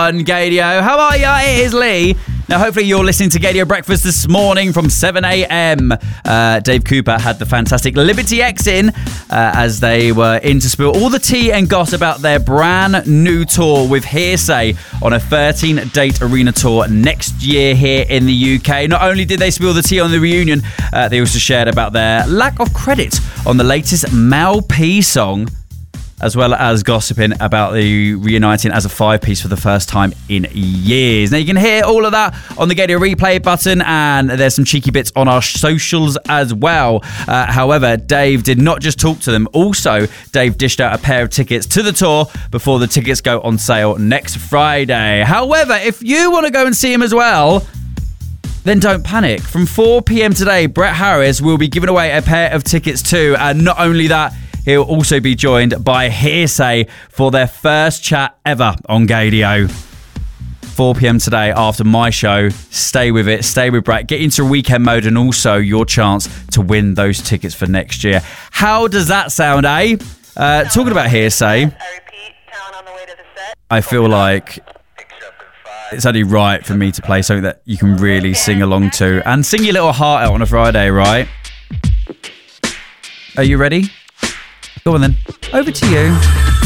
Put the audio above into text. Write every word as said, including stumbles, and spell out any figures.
on Gaydio. How are ya? It is Lee. Now, hopefully you're listening to Gaydio Breakfast this morning from seven a.m. Uh, Dave Cooper had the fantastic Liberty X in uh, as they were in to spill all the tea and gossip about their brand new tour with Hearsay on a thirteen-date arena tour next year here in the U K. Not only did they spill the tea on the reunion, uh, they also shared about their lack of credit on the latest Mal P song, as well as gossiping about the reuniting as a five-piece for the first time in years. Now, you can hear all of that on the Gaydio replay button, and there's some cheeky bits on our socials as well. Uh, however, Dave did not just talk to them. Also, Dave dished out a pair of tickets to the tour before the tickets go on sale next Friday. However, if you want to go and see him as well, then don't panic. From four p.m. today, Brett Harris will be giving away a pair of tickets too. And not only that, he'll also be joined by Hearsay for their first chat ever on Gaydio. four p.m. today after my show. Stay with it. Stay with Brett. Get into weekend mode and also your chance to win those tickets for next year. How does that sound, eh? Uh, talking about Hearsay, I feel like it's only right for me to play something that you can really sing along to and sing your little heart out on a Friday, right? Are you ready? Go on then. Over to you.